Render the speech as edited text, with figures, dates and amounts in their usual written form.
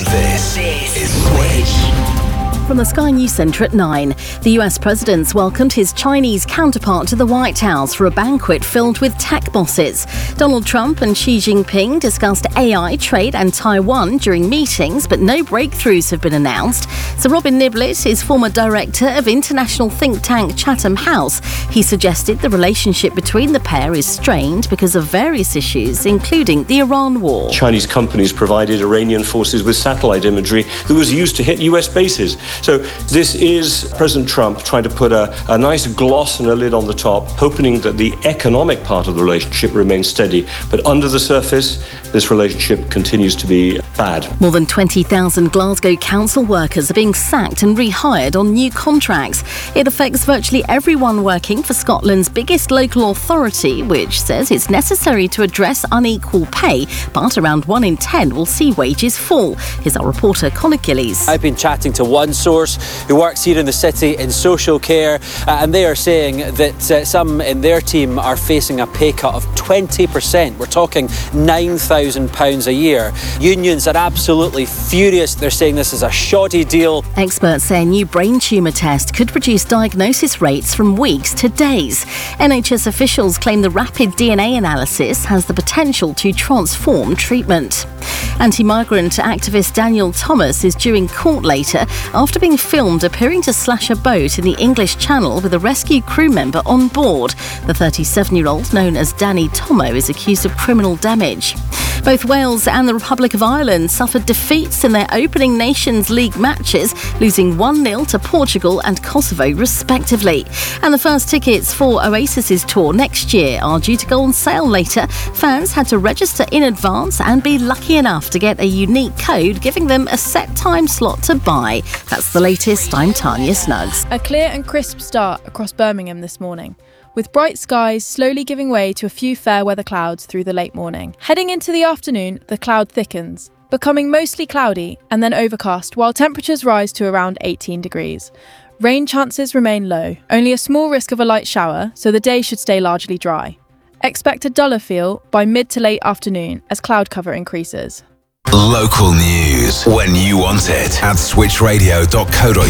This is Switch. From the Sky News Centre at 9, the US President's welcomed his Chinese counterpart to the White House for a banquet filled with tech bosses. Donald Trump and Xi Jinping discussed AI, trade and Taiwan during meetings, but no breakthroughs have been announced. Sir Robin Niblett is former director of international think tank Chatham House. He suggested the relationship between the pair is strained because of various issues, including the Iran war. Chinese companies provided Iranian forces with satellite imagery that was used to hit US bases. So this is President Trump trying to put a nice gloss and a lid on the top, hoping that the economic part of the relationship remains steady. But under the surface, this relationship continues to be bad. More than 20,000 Glasgow council workers are being sacked and rehired on new contracts. It affects virtually everyone working for Scotland's biggest local authority, which says it's necessary to address unequal pay, but around 1 in 10 will see wages fall. Here's our reporter, Conor Gillies. I've been chatting to one source who works here in the city in social care, and they are saying that some in their team are facing a pay cut of 20%. We're talking £9,000 a year. Unions are absolutely furious. They're saying this is a shoddy deal. Experts say a new brain tumour test could reduce diagnosis rates from weeks to days. NHS officials claim the rapid DNA analysis has the potential to transform treatment. Anti-migrant activist Daniel Thomas is due in court later after being filmed appearing to slash a boat in the English Channel with a rescue crew member on board. The 37-year-old, known as Danny Tomo, is accused of criminal damage. Both Wales and the Republic of Ireland suffered defeats in their opening Nations League matches, losing 1-0 to Portugal and Kosovo respectively. And the first tickets for Oasis's tour next year are due to go on sale later. Fans had to register in advance and be lucky enough to get a unique code giving them a set time slot to buy. That's the latest. I'm Tanya Snuggs. A clear and crisp start across Birmingham this morning, with bright skies slowly giving way to a few fair weather clouds through the late morning. Heading into the afternoon, the cloud thickens, becoming mostly cloudy and then overcast, while temperatures rise to around 18 degrees. Rain chances remain low, only a small risk of a light shower, so the day should stay largely dry. Expect a duller feel by mid to late afternoon as cloud cover increases. Local news when you want it at switchradio.co.uk.